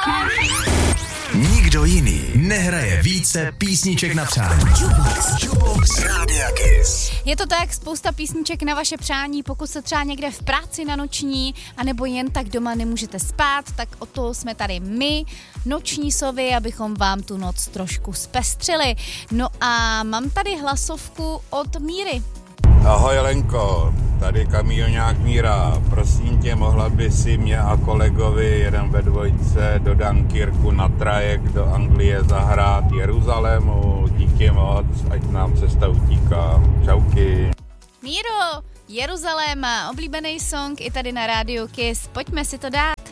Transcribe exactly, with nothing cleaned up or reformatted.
Nikdo jiný nehraje více písniček na přání. Jukebox, Jukebox Rádia Kiss. Je to tak, spousta písniček na vaše přání, pokud se třeba někde v práci na noční, anebo jen tak doma nemůžete spát, tak o to jsme tady my, noční sovy, abychom vám tu noc trošku zpestřili. No a mám tady hlasovku od Míry. Ahoj Lenko, tady kamionák Míra, prosím tě, mohla by si mě a kolegovi jeden ve dvojce do Dunkirku na trajek do Anglie zahrát Jeruzalému, díky moc, ať nám cesta utíká. Čauky. Míro, Jeruzaléma, oblíbený song i tady na rádiu Kiss, pojďme si to dát.